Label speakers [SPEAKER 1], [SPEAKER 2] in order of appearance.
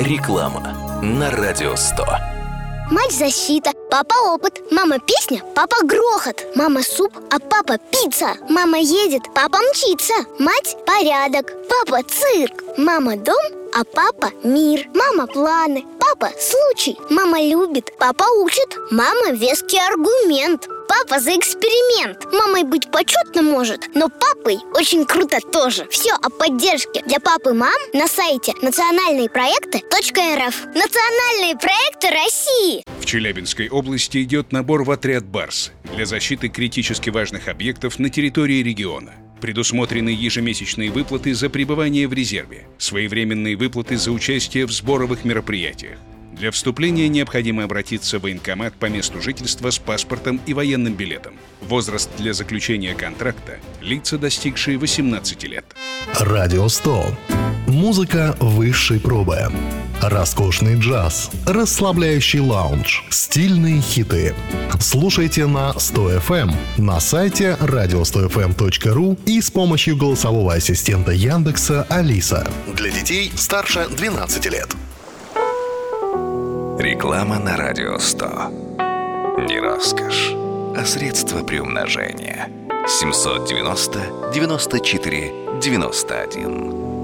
[SPEAKER 1] Реклама на Радио 100.
[SPEAKER 2] Мать защита, папа опыт, мама песня, папа грохот, мама суп, а папа пицца. Мама едет, папа мчится. Мать порядок, папа цирк. Мама дом, а папа мир. Мама планы, папа случай. Мама любит, папа учит. Мама веский аргумент. Папа за эксперимент. Мамой быть почетно может, но папой очень круто тоже. Все о поддержке для пап и мам на сайте национальныепроекты.рф. Национальные проекты России.
[SPEAKER 3] В Челябинской области идет набор в отряд «Барс» для защиты критически важных объектов на территории региона. Предусмотрены ежемесячные выплаты за пребывание в резерве, своевременные выплаты за участие в сборовых мероприятиях. Для вступления необходимо обратиться в военкомат по месту жительства с паспортом и военным билетом. Возраст для заключения контракта – лица, достигшие 18 лет.
[SPEAKER 4] Радио 100. Музыка высшей пробы. Роскошный джаз, расслабляющий лаунж, стильные хиты. Слушайте на 100FM, на сайте radio100fm.ru и с помощью голосового ассистента Яндекса Алиса. Для детей старше 12 лет.
[SPEAKER 1] Реклама на Радио 100. Не роскошь, а средство приумножения. 790 94 91.